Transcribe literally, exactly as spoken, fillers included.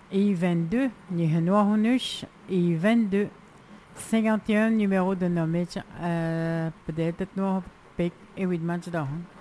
et vingt-deux, ni noir hunus, et vingt-deux, cinquante et un numéro de nommage, euh, peut-être noir, pek, et huit matchs d'or.